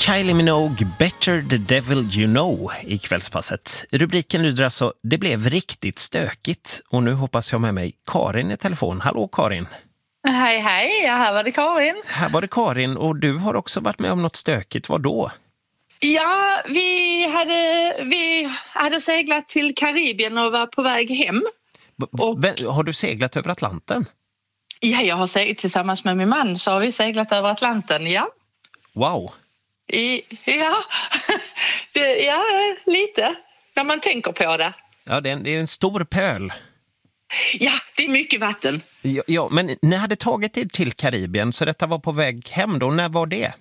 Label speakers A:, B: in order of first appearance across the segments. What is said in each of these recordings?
A: Kylie Minogue, Better the Devil You Know i kvällspasset. Rubriken lyder alltså, det blev riktigt stökigt. Och nu hoppas jag med mig Karin i telefon. Hallå Karin.
B: Hej, ja, här var det Karin.
A: Här var det Karin och du har också varit med om något stökigt. Vad då?
B: Ja, vi hade seglat till Karibien och var på väg hem.
A: Har du seglat över Atlanten?
B: Ja, jag har seglat tillsammans med min man, så har vi seglat över Atlanten, ja.
A: Wow.
B: Ja, lite, när man tänker på det.
A: Ja, det är en stor pöl.
B: Ja, det är mycket vatten.
A: Ja, men ni hade tagit er till Karibien, så detta var på väg hem då. När var det?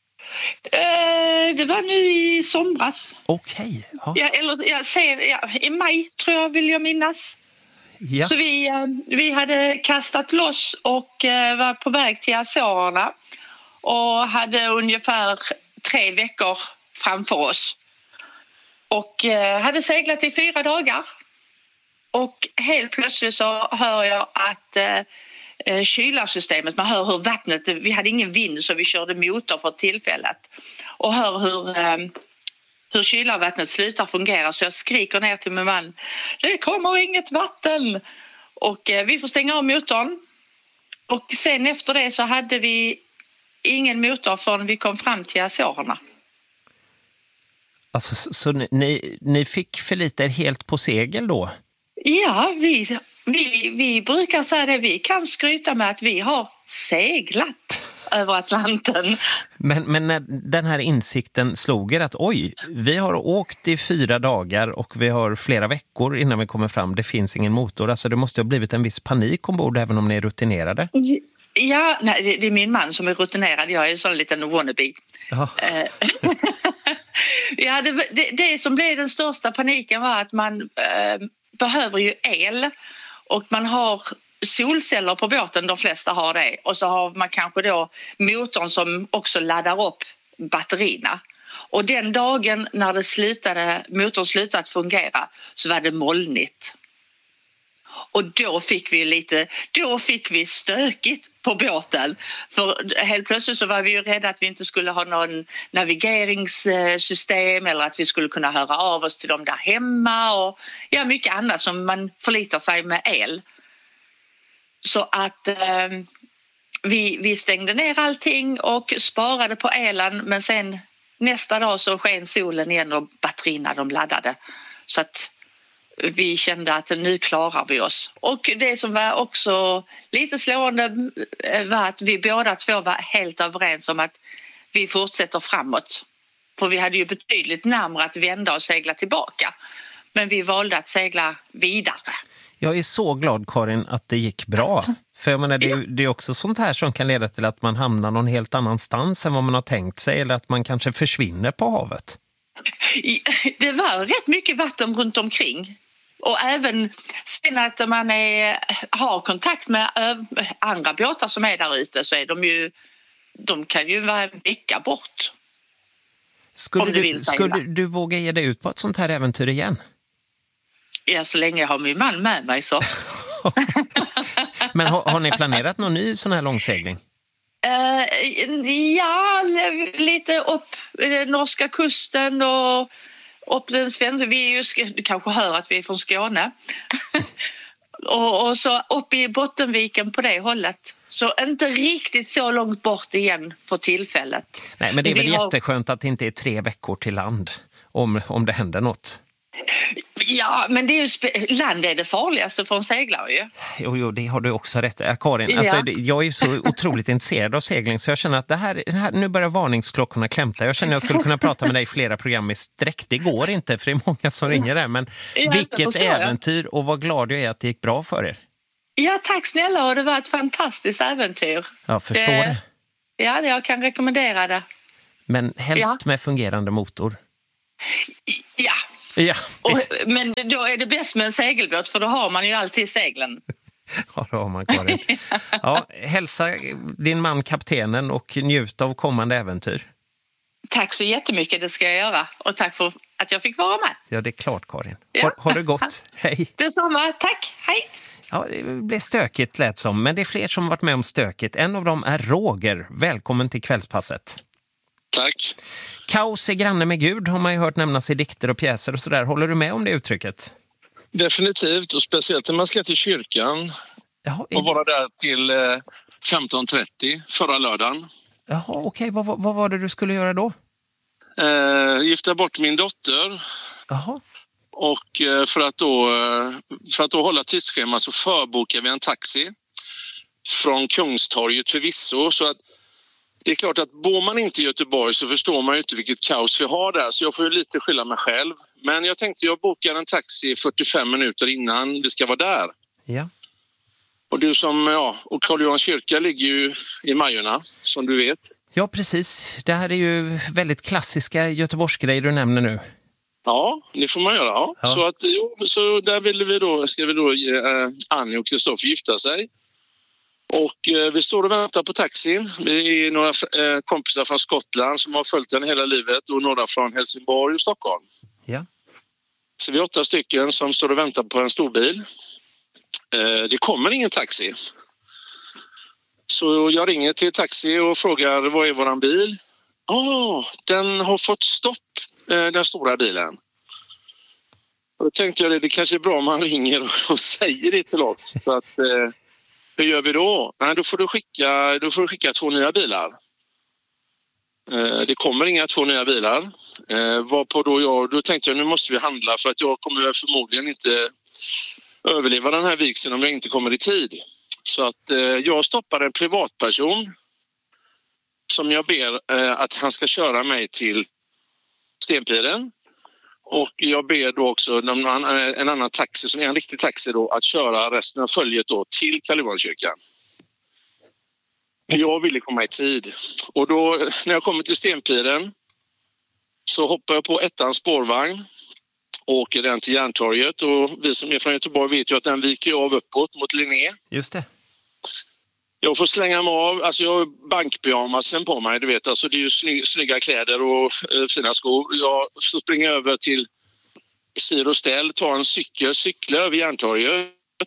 B: Det var nu i somras.
A: Okej. Ja.
B: I maj tror jag, vill jag minnas.
A: Ja.
B: Så vi hade kastat loss och var på väg till Azorerna och hade ungefär 3 veckor framför oss. Och hade seglat i 4 dagar. Och helt plötsligt så hör jag att kylarsystemet, man hör hur vattnet, vi hade ingen vind så vi körde motor för tillfället. Och hör hur kylarvattnet slutar fungera, så jag skriker ner till min man, det kommer inget vatten. Och vi får stänga av motorn. Och sen efter det så hade vi ingen motor förrän vi kom fram till Azorerna.
A: Alltså, så ni fick förlita er helt på segel då?
B: Ja, vi brukar säga det. Vi kan skryta med att vi har seglat över Atlanten.
A: Men när den här insikten slog er att oj, vi har åkt i 4 dagar och vi har flera veckor innan vi kommer fram. Det finns ingen motor. Alltså det måste ha blivit en viss panik ombord även om ni är rutinerade.
B: Ja, nej, det är min man som är rutinerad. Jag är en sån liten wannabe. Ja, det som blev den största paniken var att man behöver ju el och man har solceller på båten, de flesta har det, och så har man kanske då motorn som också laddar upp batterierna. Och den dagen när motorn slutade fungera så var det molnigt. Och då fick vi stökigt på båten. För helt plötsligt så var vi ju rädda att vi inte skulle ha någon navigeringssystem eller att vi skulle kunna höra av oss till dem där hemma och ja, mycket annat som man förlitar sig med el. Så att vi stängde ner allting och sparade på elen, men sen nästa dag så sken solen igen och batterierna de laddade. Så att vi kände att nu klarar vi oss. Och det som var också lite slående var att vi båda två var helt överens om att vi fortsätter framåt. För vi hade ju betydligt närmare att vända och segla tillbaka. Men vi valde att segla vidare.
A: Jag är så glad, Karin, att det gick bra. För jag menar, det är också sånt här som kan leda till att man hamnar någon helt annanstans än vad man har tänkt sig. Eller att man kanske försvinner på havet.
B: Det var rätt mycket vatten runt omkring. Och även sen att man har kontakt med andra båtar som är där ute, så är de kan ju vara en vecka bort.
A: Skulle du våga ge dig ut på ett sånt här äventyr igen?
B: Ja, så länge jag har min man med mig så.
A: Men har ni planerat någon ny sån här långsegling?
B: Ja, lite upp norska kusten och upp den svenska. Du kanske hör att vi är från Skåne. och så upp i Bottenviken på det hållet. Så inte riktigt så långt bort igen för tillfället.
A: Nej, men det är väl jätteskönt att det inte är 3 veckor till land om det händer något.
B: Ja, men det är ju land är det farligaste för en seglare ju.
A: Jo, det har du också rätt. Karin, alltså, jag är ju så otroligt intresserad av segling så jag känner att det här, nu börjar varningsklockorna klämta. Jag känner att jag skulle kunna prata med dig i flera program i sträck. Det går inte för det är många som ringer där. Men vilket äventyr och vad glad jag är att det gick bra för er. Ja,
B: tack snälla, och det var ett fantastiskt äventyr.
A: Jag förstår det.
B: Ja, jag kan rekommendera det.
A: Men helst med fungerande motor.
B: Ja.
A: Ja,
B: men då är det bäst med en segelbåt, för då har man ju alltid seglen.
A: Ja, då har man Karin. Ja, hälsa din man kaptenen och njut av kommande äventyr.
B: Tack så jättemycket, det ska jag göra. Och tack för att jag fick vara med.
A: Ja, det är klart, Karin. Ja. Har det gott. Hej.
B: Detsamma, tack. Hej.
A: Ja, det blev stökigt lät som, men det är fler som varit med om stökigt. En av dem är Roger. Välkommen till kvällspasset.
C: Tack.
A: Kaos är granne med Gud har man ju hört nämnas i dikter och pjäser och sådär. Håller du med om det uttrycket?
C: Definitivt, och speciellt när man ska till kyrkan.
A: Jaha,
C: och vara där till 15:30 förra lördagen.
A: Jaha, okej. Vad var det du skulle göra då?
C: Gifta bort min dotter.
A: Jaha.
C: Och för att då hålla tidsschema så förbokar vi en taxi från Kungstorget förvisso. Så att det är klart att bor man inte i Göteborg så förstår man ju inte vilket kaos vi har där. Så jag får ju lite skylla mig själv. Men jag tänkte jag bokar en taxi 45 minuter innan vi ska vara där.
A: Ja.
C: Och och Karl Johans kyrka ligger ju i Majorna, som du vet.
A: Ja, precis. Det här är ju väldigt klassiska Göteborgsgrejer du nämner nu.
C: Ja, det får man göra. Ja. Så där ska vi då Annie och Kristoffer gifta sig. Och vi står och väntar på taxin. Vi är några kompisar från Skottland som har följt den hela livet och några från Helsingborg och Stockholm.
A: Ja.
C: Så vi är 8 stycken som står och väntar på en storbil. Det kommer ingen taxi. Så jag ringer till taxi och frågar vad är våran bil? Den har fått stopp, den stora bilen. Och då tänkte jag det kanske är bra om man ringer och säger det till oss. Så att, hur gör vi då? Nej, då får du skicka 2 nya bilar. Det kommer inga 2 nya bilar. Varpå då tänkte jag nu måste vi handla för att jag kommer förmodligen inte överleva den här vigseln om jag inte kommer i tid. Så att jag stoppar en privatperson som jag ber att han ska köra mig till Stenpiren. Och jag ber då också en annan taxi som är en riktig taxi då att köra resten av följet då till Karl Johanskyrkan. Jag ville komma i tid. Och då när jag kommer till Stenpiren så hoppar jag på 1:ans spårvagn och åker den till Järntorget. Och vi som är från Göteborg vet ju att den viker av uppåt mot Linné.
A: Just det.
C: Jag får slänga mig av, alltså jag har bankpyjamasen på mig, du vet, alltså det är ju snygga kläder och fina skor. Jag springer över till Styr och ställ, tar en cykla över Järntorget.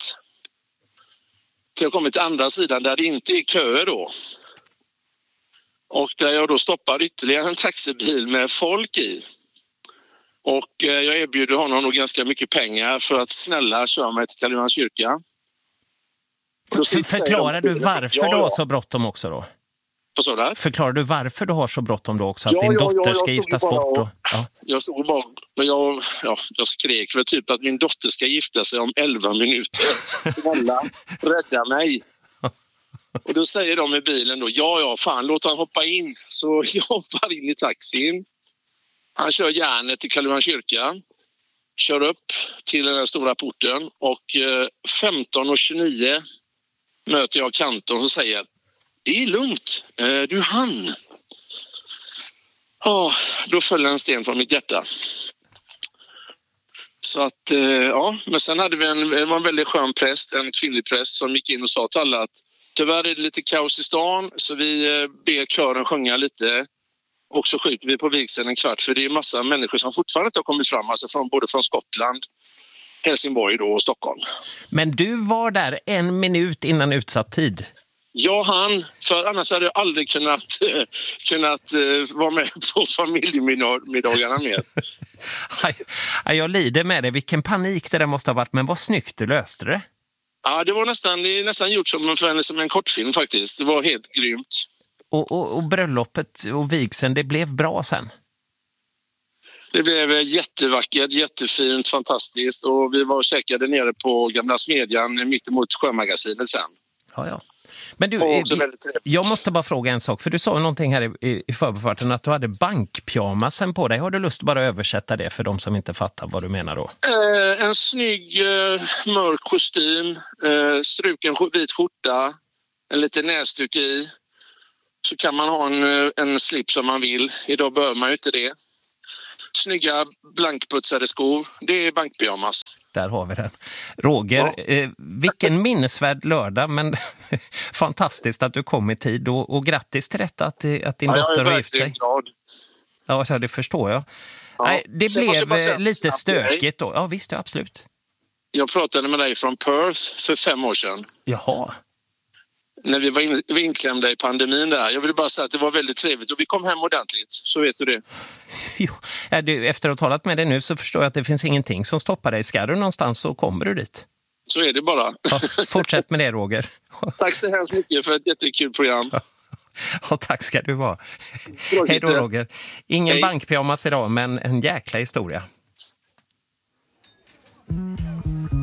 C: Till jag kommer till andra sidan där det inte är köer då. Och där jag då stoppar ytterligare en taxibil med folk i. Och jag erbjuder honom nog ganska mycket pengar för att snälla köra mig till Karl Johans kyrka.
A: Förklarar du varför du har så bråttom också då?
C: Vad sa du?
A: Förklarar du varför du har så bråttom då också? Att din dotter ska giftas bort?
C: Jag stod bara jag skrek för typ att min dotter ska gifta sig om 11 minuter. Snälla, rädda mig. Och då säger de i bilen då, fan låt han hoppa in. Så jag hoppar in i taxin. Han kör järnet till Karl Johans kyrka. Kör upp till den stora porten och 15:29 möter jag kantorn och säger det är lugnt, du hann. Då föll en sten från mitt hjärta. Så att, men sen hade vi en väldigt skön präst, en kvinnlig präst som gick in och sa till alla att tyvärr är det lite kaos i stan så vi ber kören sjunga lite och så skjuter vi på vigseln en kvart för det är massa människor som fortfarande inte har kommit fram, alltså både från Skottland, Helsingborg då och Stockholm. Men
A: du var där 1 minut innan utsatt tid?
C: Jag hann, för annars hade jag aldrig kunnat vara med på familjemiddagarna mer.
A: Jag lider med det. Vilken panik det där måste ha varit, men vad snyggt du löste det.
C: Ja, det är nästan gjort som en kortfilm faktiskt. Det var helt grymt.
A: Och bröllopet och vigseln, det blev bra sen?
C: Det blev jättevackert, jättefint, fantastiskt. Och vi var och käkade nere på Gamla Smedjan mitt emot Sjömagasinet sen.
A: Ja. Men du, jag måste bara fråga en sak. För du sa någonting här i förbifarten att du hade bankpyjamasen på dig. Har du lust bara översätta det för de som inte fattar vad du menar då?
C: En snygg mörk kostym, struken vit skjorta, en liten näsduk i. Så kan man ha en slip som man vill. Idag behöver man ju inte det. Snygga blankputsade skor. Det är bankpyjamas.
A: Där har vi den. Roger, vilken minnesvärd lördag, men fantastiskt att du kom i tid och grattis till detta att din dotter har gift sig.
C: Glad.
A: Ja, det förstår jag. Ja. Nej, det blev lite stökigt då. Ja, visst, absolut.
C: Jag pratade med dig från Perth för 5 år sedan.
A: Jaha.
C: när vi var inklämda i pandemin där. Jag vill bara säga att det var väldigt trevligt och vi kom hem ordentligt, så vet du det.
A: Jo, efter att ha talat med dig nu så förstår jag att det finns ingenting som stoppar dig. Ska du någonstans så kommer du dit.
C: Så är det bara.
A: Ja, fortsätt med det, Roger.
C: Tack så hemskt mycket för ett jättekul program.
A: Ja, tack ska du ha. Hej då, Roger. Ingen bankpyjamas idag, men en jäkla historia.